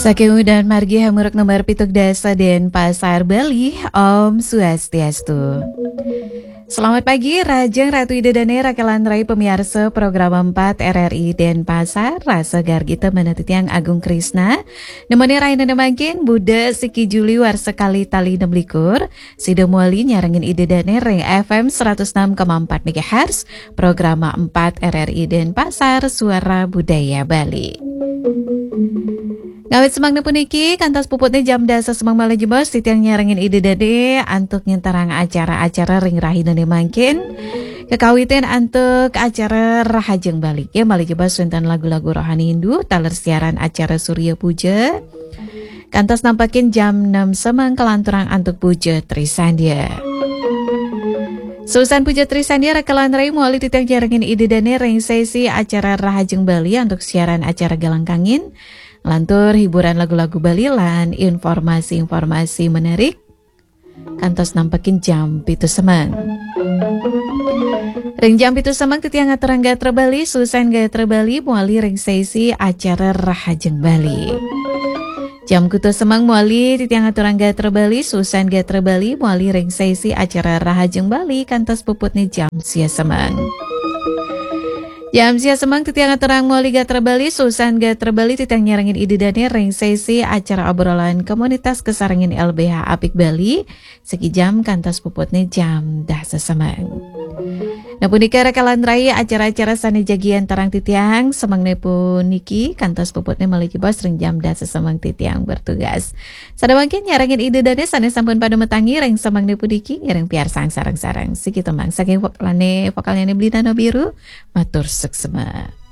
Saking dan margi hamuruk nomor pituk dasa dan pasar Bali, Om Swastiastu. Selamat pagi, Rajang Ratu Ida dan Rakalan Rai pemirsa program 4 RRI dan Pasar, Rasa Gargita Menetitiang Agung Krisna, Nemoni Rai Nenemakin, Buddha Siki Juli Warsekali Tali 6 Sido Muali Nyarangin Ida dan Ring FM 106,4 MHz, program 4 RRI dan Pasar, Suara Budaya Bali. Ngawit semang puniki kantas puputnya jam dasa semang malam jebos titiang nyarangin ide dade antuk nyentarang acara-acara ring rahina ne mangkin kekawitan antuk acara rahajeng balik ya malam jebos suntan lagu-lagu rohani Hindu taler siaran acara Surya Puja kantas nampakin jam 6 semang kelanturang antuk puja Trisandia. Susan Puja Trisandia rekalan rai muali titiang nyarangin ide dade ring sesi acara rahajeng Bali untuk siaran acara Galang Kangin. Lantur hiburan lagu-lagu Bali lan informasi-informasi menarik kantos nampakin jam pitu semang. Ring jam pitu semang titiang aturan Gatra Bali, Susan Gatra Bali muali ring sesi acara Rahajeng Bali. Jam kutu semang muali titiang aturan Gatra Bali, Susan Gatra Bali muali ring sesi acara Rahajeng Bali kantos puputnya jam sia semang. Jam sia semang titiang aturang muali Gatra Bali, Susan Gatra Bali titiang nyarangin ide dane ring sesi acara obrolan komunitas kesarangin LBH Apik Bali, segi jam kantas puputnya jam dah sesemang. Napunika rekalan raya acara-acara sane jagian tarang titiang semang nepun niki kantas puputnya maliki bos ring jam dah sesemang titiang bertugas. Sadawangkin nyarangin ide dane sane sampun pada metangi ring semang nepun niki ngarang piar sarang-sarang siki temang saking vokalnya ne Blina no biru matur suksema.